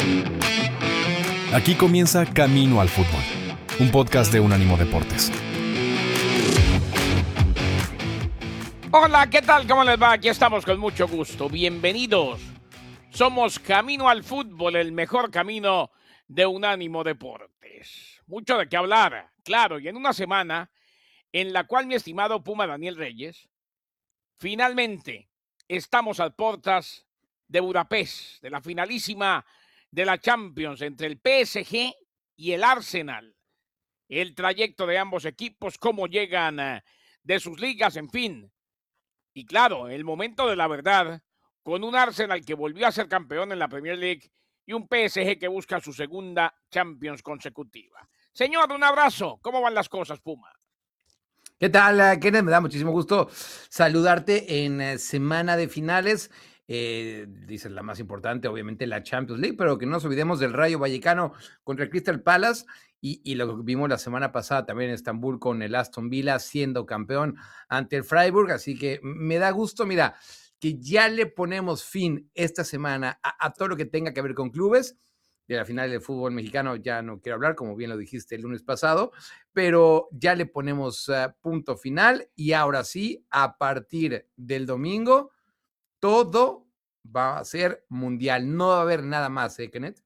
Aquí comienza Camino al Fútbol, un podcast de Unánimo Deportes. Hola, ¿qué tal? ¿Cómo les va? Aquí estamos con mucho gusto. Bienvenidos. Somos Camino al Fútbol, el mejor camino de Unánimo Deportes. Mucho de qué hablar, claro, y en una semana en la cual mi estimado Puma Daniel Reyes, finalmente estamos a puertas de Budapest, de la finalísima de la Champions entre el PSG y el Arsenal. El trayecto de ambos equipos, cómo llegan de sus ligas, en fin. Y claro, el momento de la verdad, con un Arsenal que volvió a ser campeón en la Premier League y un PSG que busca su segunda Champions consecutiva. Señor, un abrazo. ¿Cómo van las cosas, Puma? ¿Qué tal, Kenneth? Me da muchísimo gusto saludarte en semana de finales. Dices la más importante, obviamente la Champions League, pero que no nos olvidemos del Rayo Vallecano contra el Crystal Palace y lo que vimos la semana pasada también en Estambul con el Aston Villa siendo campeón ante el Freiburg. Así que me da gusto, mira, que ya le ponemos fin esta semana a todo lo que tenga que ver con clubes. De la final del fútbol mexicano ya no quiero hablar, como bien lo dijiste el lunes pasado, pero ya le ponemos punto final y ahora sí, a partir del domingo, todo va a ser mundial. No va a haber nada más, Kenneth?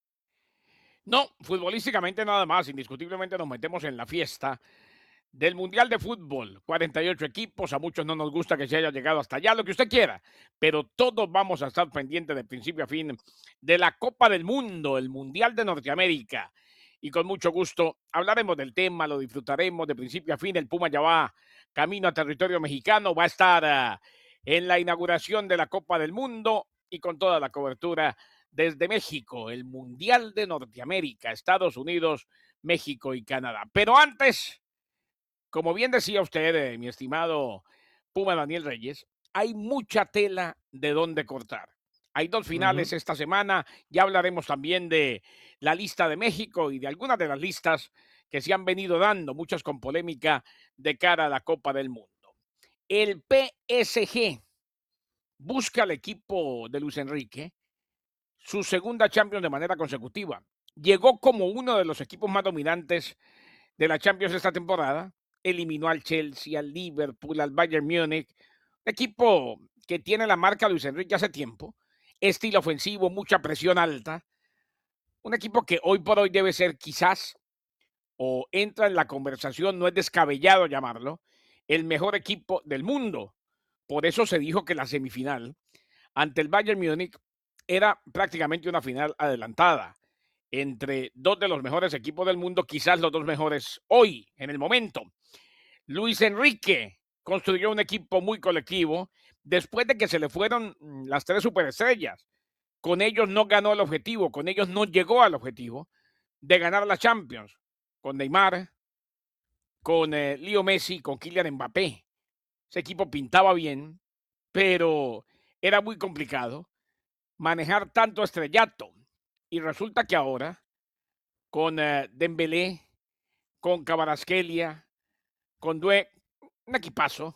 No, futbolísticamente nada más. Indiscutiblemente nos metemos en la fiesta del Mundial de Fútbol. 48 equipos, a muchos no nos gusta que se haya llegado hasta allá, lo que usted quiera, pero todos vamos a estar pendientes de principio a fin de la Copa del Mundo, el Mundial de Norteamérica. Y con mucho gusto hablaremos del tema, lo disfrutaremos de principio a fin. El Puma ya va camino a territorio mexicano, va a estar en la inauguración de la Copa del Mundo y con toda la cobertura desde México, el Mundial de Norteamérica, Estados Unidos, México y Canadá. Pero antes, como bien decía usted, mi estimado Puma Daniel Reyes, hay mucha tela de dónde cortar. Hay dos finales esta semana, ya hablaremos también de la lista de México y de algunas de las listas que se han venido dando, muchas con polémica de cara a la Copa del Mundo. El PSG busca al equipo de Luis Enrique su segunda Champions de manera consecutiva. Llegó como uno de los equipos más dominantes de la Champions esta temporada, eliminó al Chelsea, al Liverpool, al Bayern Múnich, un equipo que tiene la marca Luis Enrique hace tiempo, estilo ofensivo, mucha presión alta, un equipo que hoy por hoy debe ser quizás, o entra en la conversación, no es descabellado llamarlo, el mejor equipo del mundo. Por eso se dijo que la semifinal ante el Bayern Múnich era prácticamente una final adelantada entre dos de los mejores equipos del mundo, quizás los dos mejores hoy, en el momento. Luis Enrique construyó un equipo muy colectivo después de que se le fueron las tres superestrellas. Con ellos no ganó el objetivo, con ellos no llegó al objetivo de ganar la Champions. Con Neymar, con Leo Messi, con Kylian Mbappé. Ese equipo pintaba bien, pero era muy complicado manejar tanto estrellato. Y resulta que ahora, con Dembélé, con Kvaratskhelia, con Due, un equipazo,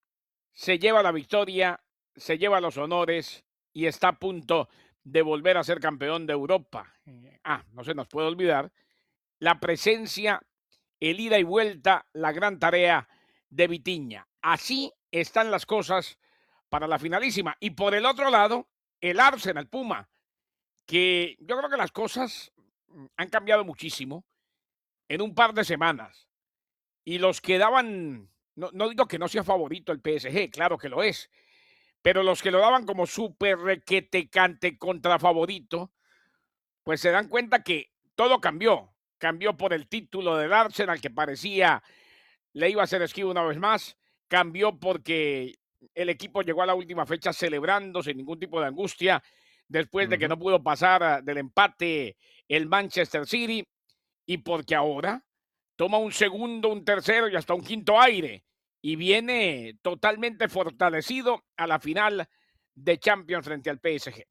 se lleva la victoria, se lleva los honores y está a punto de volver a ser campeón de Europa. No se nos puede olvidar la presencia, el ida y vuelta, la gran tarea de Vitinha. Así están las cosas para la finalísima. Y por el otro lado, el Arsenal Puma, que yo creo que las cosas han cambiado muchísimo en un par de semanas. Y los que daban, no digo que no sea favorito el PSG, claro que lo es, pero los que lo daban como súper requete cante contra favorito, pues se dan cuenta que todo cambió. Cambió por el título del Arsenal, que parecía le iba a hacer esquivo una vez más. Cambió porque el equipo llegó a la última fecha celebrando sin ningún tipo de angustia, después de que no pudo pasar del empate el Manchester City, y porque ahora toma un segundo, un tercero y hasta un quinto aire, y viene totalmente fortalecido a la final de Champions frente al PSG.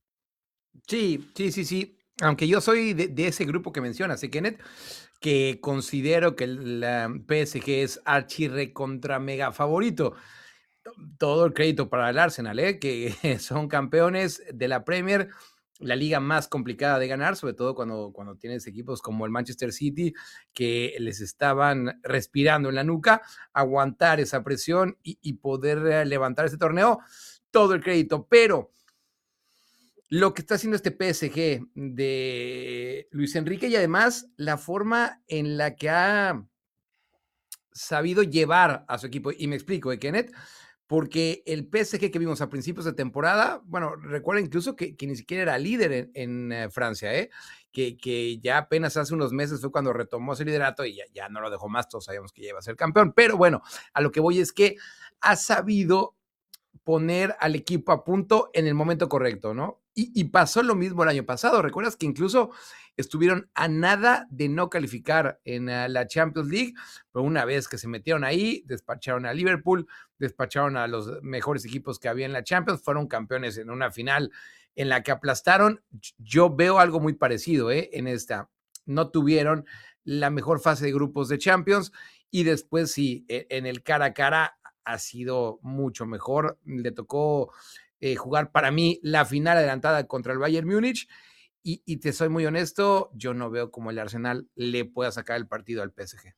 Sí. Aunque yo soy de ese grupo que mencionas, Kenneth, que considero que el PSG es archirre contra mega favorito. Todo el crédito para el Arsenal, que son campeones de la Premier la liga más complicada de ganar, sobre todo cuando tienes equipos como el Manchester City, que les estaban respirando en la nuca, aguantar esa presión y poder levantar ese torneo, todo el crédito. Pero lo que está haciendo este PSG de Luis Enrique y además la forma en la que ha sabido llevar a su equipo, y me explico, Kenneth, porque el PSG que vimos a principios de temporada, bueno, recuerda incluso que ni siquiera era líder en Francia, que ya apenas hace unos meses fue cuando retomó ese liderato y ya no lo dejó más, todos sabíamos que ya iba a ser campeón, pero bueno, a lo que voy es que ha sabido poner al equipo a punto en el momento correcto, ¿no? Y pasó lo mismo el año pasado. ¿Recuerdas que incluso estuvieron a nada de no calificar en la Champions League? Pero una vez que se metieron ahí, despacharon a Liverpool, despacharon a los mejores equipos que había en la Champions, fueron campeones en una final en la que aplastaron. Yo veo algo muy parecido en esta. No tuvieron la mejor fase de grupos de Champions y después sí, en el cara a cara ha sido mucho mejor. Le tocó jugar para mí la final adelantada contra el Bayern Múnich y te soy muy honesto, yo no veo cómo el Arsenal le pueda sacar el partido al PSG.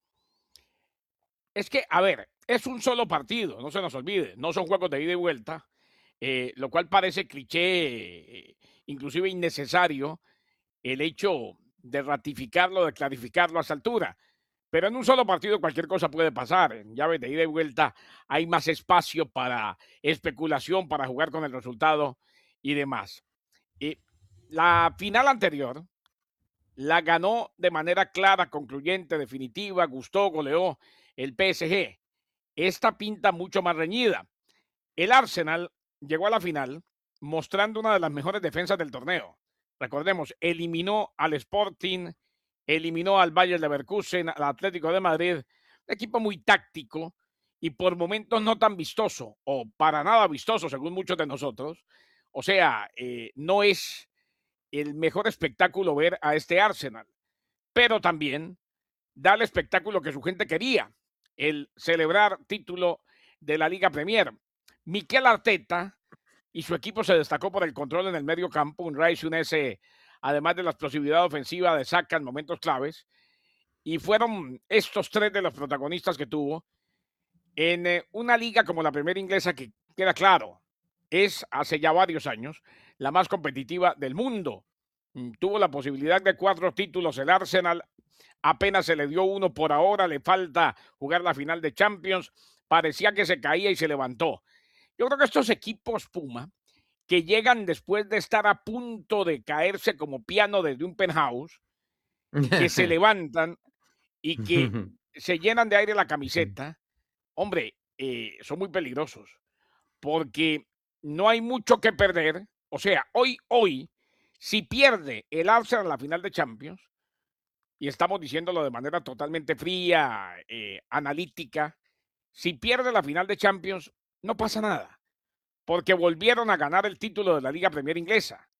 Es que, a ver, es un solo partido, no se nos olvide, no son juegos de ida y vuelta, lo cual parece cliché, inclusive innecesario, el hecho de ratificarlo, de clarificarlo a esa altura. Pero en un solo partido cualquier cosa puede pasar. En llaves de ida y vuelta hay más espacio para especulación, para jugar con el resultado y demás. Y la final anterior la ganó de manera clara, concluyente, definitiva, gustó, goleó el PSG. Esta pinta mucho más reñida. El Arsenal llegó a la final mostrando una de las mejores defensas del torneo. Recordemos, eliminó al Sporting, eliminó al Bayer Leverkusen, al Atlético de Madrid, un equipo muy táctico y por momentos no tan vistoso, o para nada vistoso, según muchos de nosotros. O sea, no es el mejor espectáculo ver a este Arsenal, pero también da el espectáculo que su gente quería, el celebrar título de la Liga Premier. Mikel Arteta y su equipo se destacó por el control en el medio campo, un Rice y un S, además de la explosividad ofensiva de Saka en momentos claves, y fueron estos tres de los protagonistas que tuvo en una liga como la Primera Inglesa que queda claro, es hace ya varios años la más competitiva del mundo. Tuvo la posibilidad de 4 títulos el Arsenal, apenas se le dio uno por ahora, le falta jugar la final de Champions, parecía que se caía y se levantó. Yo creo que estos equipos Puma, que llegan después de estar a punto de caerse como piano desde un penthouse, que se levantan y que se llenan de aire la camiseta, hombre, son muy peligrosos, porque no hay mucho que perder. O sea, hoy, si pierde el Arsenal la final de Champions, y estamos diciéndolo de manera totalmente fría, analítica, si pierde la final de Champions, no pasa nada, porque volvieron a ganar el título de la Liga Premier Inglesa.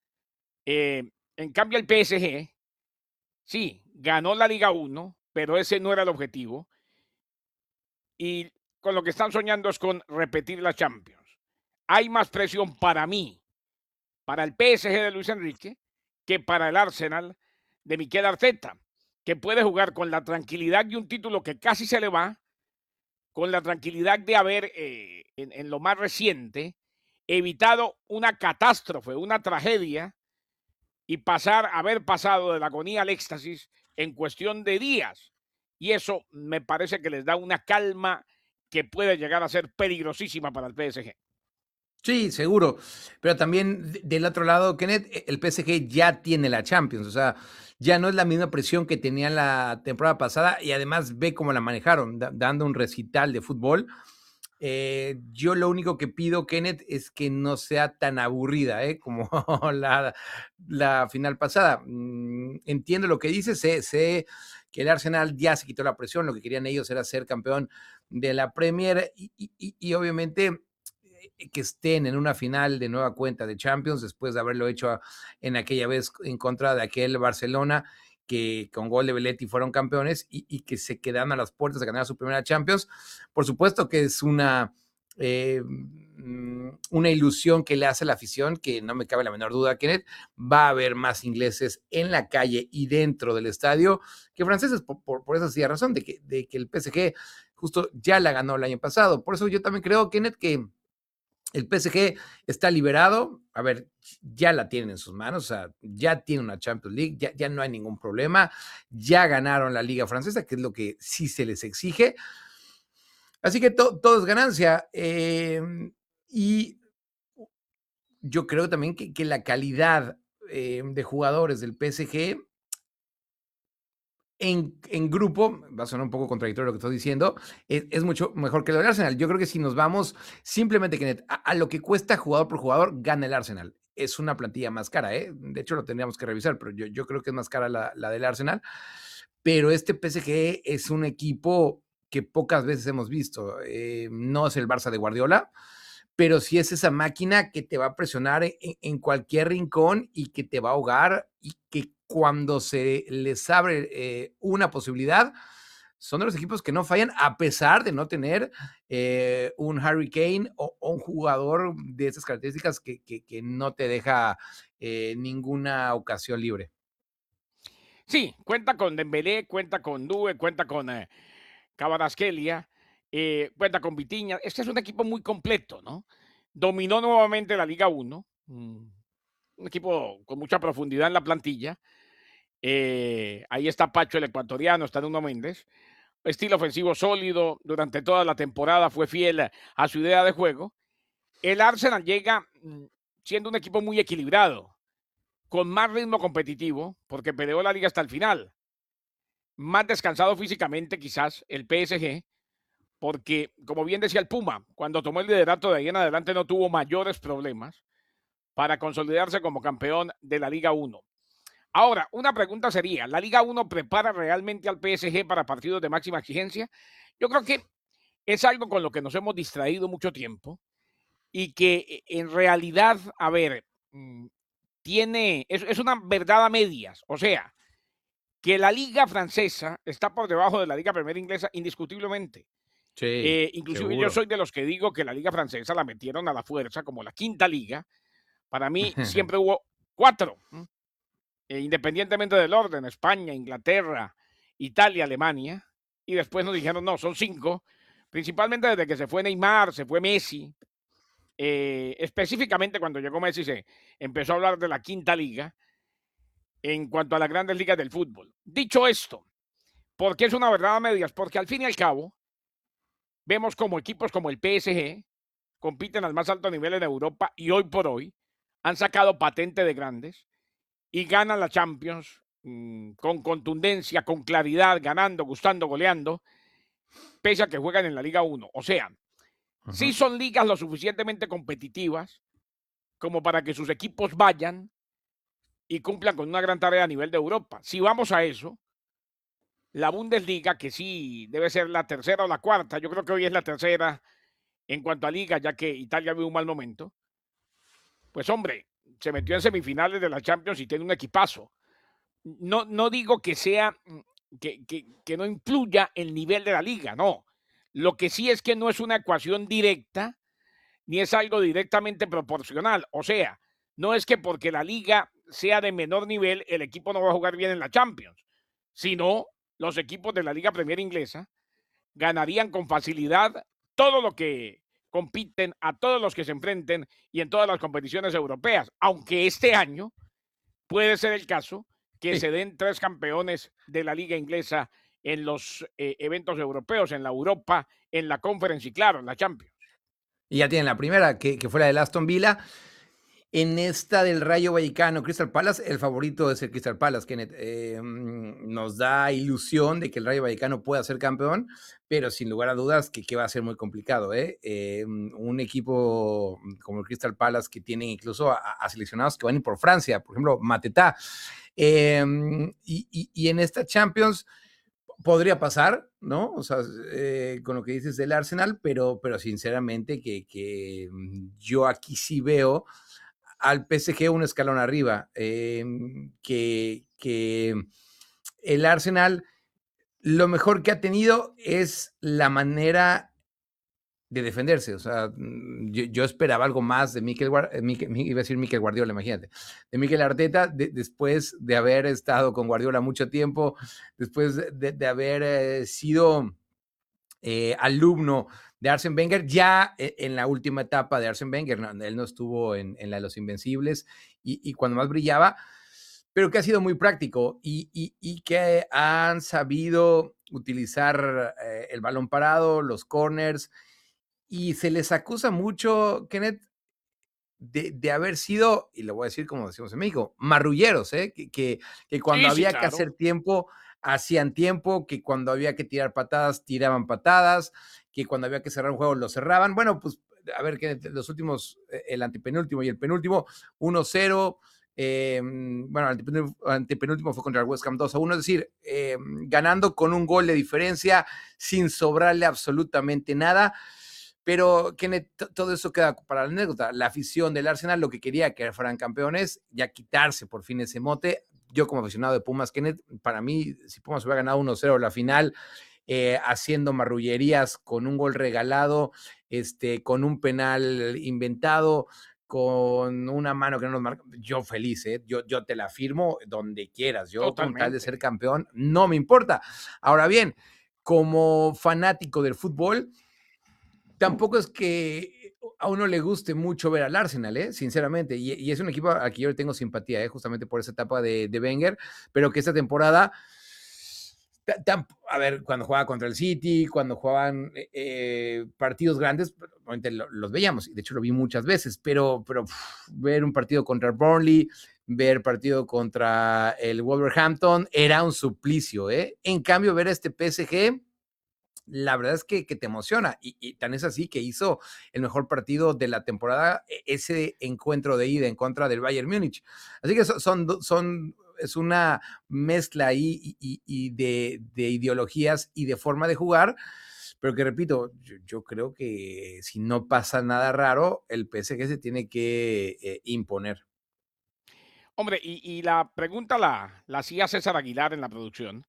En cambio, el PSG, sí, ganó la Liga 1, pero ese no era el objetivo. Y con lo que están soñando es con repetir la Champions. Hay más presión para mí, para el PSG de Luis Enrique, que para el Arsenal de Mikel Arteta, que puede jugar con la tranquilidad de un título que casi se le va, con la tranquilidad de haber, en lo más reciente, evitado una catástrofe, una tragedia, y haber pasado de la agonía al éxtasis en cuestión de días. Y eso me parece que les da una calma que puede llegar a ser peligrosísima para el PSG. Sí, seguro. Pero también del otro lado, Kenneth, el PSG ya tiene la Champions, o sea, ya no es la misma presión que tenía la temporada pasada y además ve cómo la manejaron, dando un recital de fútbol. Yo lo único que pido, Kenneth, es que no sea tan aburrida como la final pasada. Entiendo lo que dices, sé que el Arsenal ya se quitó la presión, lo que querían ellos era ser campeón de la Premier y obviamente que estén en una final de nueva cuenta de Champions después de haberlo hecho en aquella vez en contra de aquel Barcelona que con gol de Belletti fueron campeones y que se quedaron a las puertas de ganar su primera Champions. Por supuesto que es una una ilusión que le hace a la afición, que no me cabe la menor duda, Kenneth, va a haber más ingleses en la calle y dentro del estadio que franceses, por esa sencilla razón, de que el PSG justo ya la ganó el año pasado. Por eso yo también creo, Kenneth, que el PSG está liberado, a ver, ya la tienen en sus manos, o sea, ya tiene una Champions League, ya no hay ningún problema, ya ganaron la Liga Francesa, que es lo que sí se les exige. Así que todo es ganancia. Y yo creo también que la calidad de jugadores del PSG en grupo, va a sonar un poco contradictorio lo que estoy diciendo, es mucho mejor que lo del Arsenal. Yo creo que si nos vamos simplemente Kenneth, a lo que cuesta jugador por jugador, gana el Arsenal. Es una plantilla más cara, ¿eh? De hecho, lo tendríamos que revisar, pero yo creo que es más cara la del Arsenal. Pero este PSG es un equipo que pocas veces hemos visto. No es el Barça de Guardiola, pero sí es esa máquina que te va a presionar en cualquier rincón y que te va a ahogar y que cuando se les abre una posibilidad, son de los equipos que no fallan a pesar de no tener un Harry Kane o un jugador de esas características que no te deja ninguna ocasión libre. Sí, cuenta con Dembélé, cuenta con Doué, cuenta con Kvaratskhelia, cuenta con Vitinha. Este es un equipo muy completo, ¿no? Dominó nuevamente la Liga 1, un equipo con mucha profundidad en la plantilla. Ahí está Pacho, el ecuatoriano, está Nuno Méndez. Estilo ofensivo sólido, durante toda la temporada fue fiel a su idea de juego. El Arsenal llega siendo un equipo muy equilibrado, con más ritmo competitivo, porque peleó la liga hasta el final. Más descansado físicamente quizás el PSG, porque como bien decía el Puma, cuando tomó el liderato de ahí en adelante no tuvo mayores problemas para consolidarse como campeón de la Liga 1. Ahora, una pregunta sería, ¿la Liga 1 prepara realmente al PSG para partidos de máxima exigencia? Yo creo que es algo con lo que nos hemos distraído mucho tiempo y que en realidad, a ver, es una verdad a medias. O sea, que la liga francesa está por debajo de la liga primera inglesa indiscutiblemente. Sí, Inclusive yo seguro. soy de los que digo que la liga francesa la metieron a la fuerza como la quinta liga. Para mí siempre hubo cuatro, independientemente del orden, España, Inglaterra, Italia, Alemania, y después nos dijeron, no, son cinco, principalmente desde que se fue Neymar, se fue Messi, específicamente cuando llegó Messi se empezó a hablar de la quinta liga en cuanto a las grandes ligas del fútbol. Dicho esto, ¿por qué es una verdad a medias? Porque al fin y al cabo, vemos como equipos como el PSG compiten al más alto nivel en Europa y hoy por hoy han sacado patente de grandes y ganan la Champions con contundencia, con claridad, ganando, gustando, goleando, pese a que juegan en la Liga 1. O sea, sí son ligas lo suficientemente competitivas como para que sus equipos vayan y cumplan con una gran tarea a nivel de Europa. Si vamos a eso, la Bundesliga, que sí debe ser la tercera o la cuarta, yo creo que hoy es la tercera en cuanto a liga, ya que Italia vive un mal momento, pues hombre, se metió en semifinales de la Champions y tiene un equipazo. No digo que sea, que no influya el nivel de la liga, no. Lo que sí es que no es una ecuación directa, ni es algo directamente proporcional. O sea, no es que porque la liga sea de menor nivel, el equipo no va a jugar bien en la Champions, sino los equipos de la Liga Premier Inglesa ganarían con facilidad todo lo que compiten, a todos los que se enfrenten y en todas las competiciones europeas, aunque este año puede ser el caso que Sí. se den tres campeones de la liga inglesa en los eventos europeos, en la Europa, en la Conference y claro, en la Champions. Y ya tienen la primera, que fue la del Aston Villa. En esta del Rayo Vallecano, Crystal Palace, el favorito es el Crystal Palace, Kenneth. Nos da ilusión de que el Rayo Vallecano pueda ser campeón, pero sin lugar a dudas que va a ser muy complicado. Un equipo como el Crystal Palace que tiene incluso a seleccionados que van a ir por Francia, por ejemplo, Mateta. Y en esta Champions podría pasar, ¿no? O sea, con lo que dices del Arsenal, pero sinceramente que yo aquí sí veo al PSG un escalón arriba, que el Arsenal lo mejor que ha tenido es la manera de defenderse. O sea, yo esperaba algo más de iba a decir Mikel Guardiola, imagínate, de Mikel Arteta, después de haber estado con Guardiola mucho tiempo, después de haber sido alumno de Arsene Wenger, ya en la última etapa de Arsene Wenger. No, él no estuvo en la de los Invencibles y cuando más brillaba, pero que ha sido muy práctico y que han sabido utilizar el balón parado, los corners, y se les acusa mucho, Kenneth, de haber sido, y lo voy a decir como decimos en México, marrulleros, ¿eh? Que cuando Sí, sí, había que claro. hacer tiempo, hacían tiempo, que cuando había que tirar patadas, tiraban patadas, que cuando había que cerrar un juego, lo cerraban. Bueno, pues a ver, que los últimos, el antepenúltimo y el penúltimo, 1-0. Bueno, el antepenúltimo fue contra el West Ham 2-1, es decir, ganando con un gol de diferencia, sin sobrarle absolutamente nada. Pero Kenneth, todo eso queda para la anécdota. La afición del Arsenal lo que quería que fueran campeones, ya quitarse por fin ese mote. Yo como aficionado de Pumas, Kenneth, para mí, si Pumas hubiera ganado 1-0 la final, haciendo marrullerías con un gol regalado, con un penal inventado, con una mano que no nos marca, yo feliz, yo te la firmo donde quieras. Yo con tal de Totalmente. ser campeón, no me importa. Ahora bien, como fanático del fútbol, tampoco es que a uno le guste mucho ver al Arsenal, sinceramente, y es un equipo al que yo le tengo simpatía, justamente por esa etapa de Wenger, pero que esta temporada, a ver, cuando jugaba contra el City, cuando jugaban partidos grandes, obviamente los veíamos, y de hecho lo vi muchas veces, pero ver un partido contra el Burnley, ver partido contra el Wolverhampton, era un suplicio, En cambio, ver a este PSG, la verdad es que te emociona, y tan es así que hizo el mejor partido de la temporada, ese encuentro de ida en contra del Bayern Múnich. Así que es una mezcla ahí y de ideologías y de forma de jugar, pero que repito, yo creo que si no pasa nada raro, el PSG se tiene que imponer. Hombre, y la pregunta la hacía César Aguilar en la producción,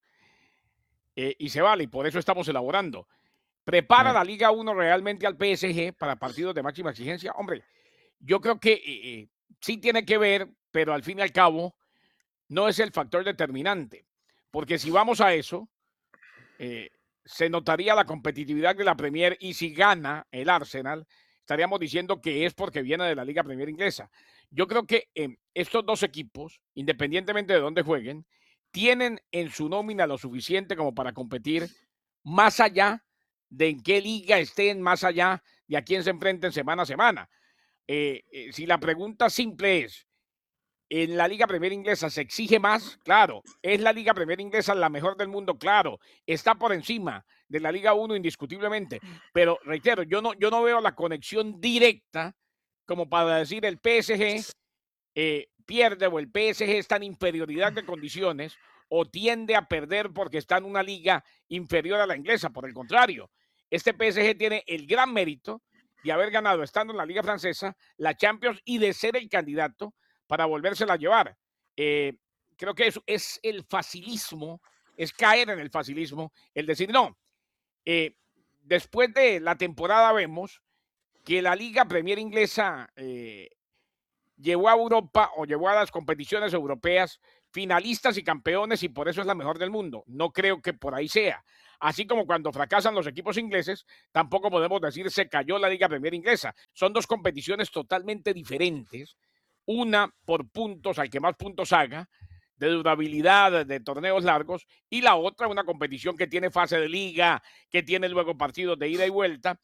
y se vale, y por eso estamos elaborando. ¿Prepara la Liga 1 realmente al PSG para partidos de máxima exigencia? Hombre, yo creo que sí tiene que ver, pero al fin y al cabo no es el factor determinante. Porque si vamos a eso, eh, se notaría la competitividad de la Premier, y si gana el Arsenal, estaríamos diciendo que es porque viene de la Liga Premier inglesa. Yo creo que estos dos equipos, independientemente de dónde jueguen, tienen en su nómina lo suficiente como para competir más allá de en qué liga estén, más allá de a quién se enfrenten semana a semana. Si la pregunta simple es, ¿en la Liga Premier Inglesa se exige más? Claro. ¿Es la Liga Premier Inglesa la mejor del mundo? Claro. Está por encima de la Liga 1 indiscutiblemente. Pero reitero, yo no veo la conexión directa como para decir el PSG pierde, o el PSG está en inferioridad de condiciones, o tiende a perder porque está en una liga inferior a la inglesa. Por el contrario, este PSG tiene el gran mérito de haber ganado, estando en la liga francesa, la Champions, y de ser el candidato para volvérsela a llevar. Eh, Creo que eso es el facilismo, es caer en el facilismo, el decir no. eh, Después de la temporada vemos que la Liga Premier Inglesa llevó a Europa, o llevó a las competiciones europeas, finalistas y campeones, y por eso es la mejor del mundo. No creo que por ahí sea. Así como cuando fracasan los equipos ingleses, tampoco podemos decir se cayó la Liga Premier Inglesa. Son dos competiciones totalmente diferentes. Una por puntos, al que más puntos haga, de durabilidad, de torneos largos, y la otra una competición que tiene fase de liga, que tiene luego partidos de ida y vuelta,